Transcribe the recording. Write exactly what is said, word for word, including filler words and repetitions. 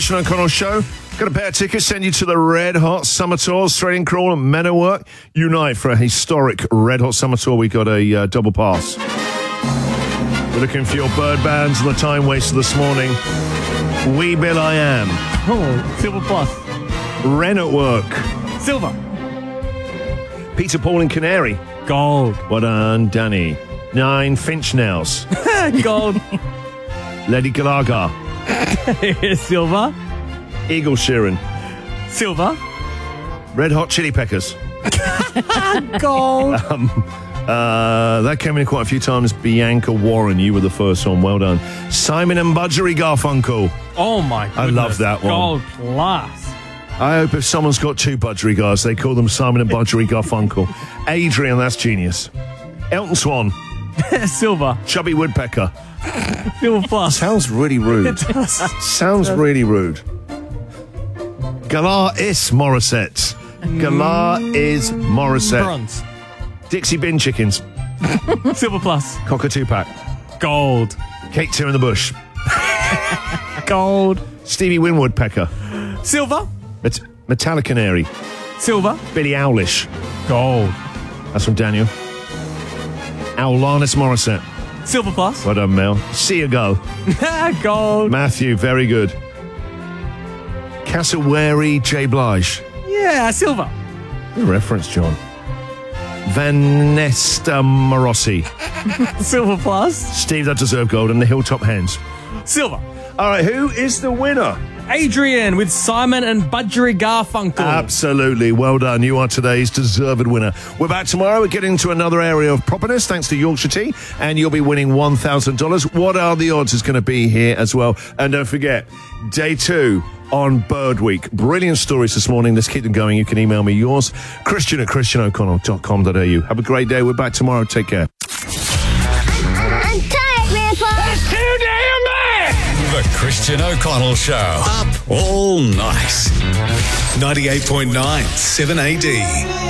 Christian O'Connell Show. Got a pair of tickets, send you to the Red Hot Summer Tour, Threading Crawl and Men at Work. Unite for a historic Red Hot Summer Tour. We got a uh, double pass. We're looking for your bird bands and the time waster this morning. We Bill I Am. Oh, Silver Plus. Ren at Work. Silver. Peter, Paul and Canary. Gold. Well done, Danny. Nine Finch Nails. Gold. Lady Galaga. Silver. Eagle Sheeran. Silver. Red Hot Chili Peppers. Gold. Um, uh, that came in quite a few times. Bianca Warren, you were the first one. Well done. Simon and Budgery Garfunkel. Oh my goodness. I love that one. Gold plus. I hope if someone's got two Budgery guys, they call them Simon and Budgery Garfunkel. Adrian, that's genius. Elton Swan. Silver. Chubby Woodpecker. Silver plus. Sounds really rude. It does. Sounds really rude. Galar is Morissette. Galar is Morissette. Bronze. Dixie Bin Chickens. Silver plus. Cockatoo Pack. Gold. Kate Two in the Bush. Gold. Stevie Winwood Pecker. Silver. Met- Metallica Canary. Silver. Billie Owlish. Gold. That's from Daniel. Alanis Morissette. Silver plus. Well done, Mel. See you go. Gold. Matthew, very good. Cassowary J. Blige. Yeah, silver. Good reference, John. Vanessa Morossi. Silver plus. Steve, that deserved gold. And the Hilltop Hens. Silver. All right, who is the winner? Adrian with Simon and Budgery Garfunkel. Absolutely. Well done. You are today's deserved winner. We're back tomorrow. We're getting into another area of properness thanks to Yorkshire Tea, and you'll be winning one thousand dollars. What are the odds is going to be here as well? And don't forget, day two on Bird Week. Brilliant stories this morning. Let's keep them going. You can email me yours, Christian at christian o'connell dot com dot a u. Have a great day. We're back tomorrow. Take care. I'm tired, Grandpa. That's too damn bad! The Christian O'Connell Show. Up all night. ninety-eight point nine, seven A D.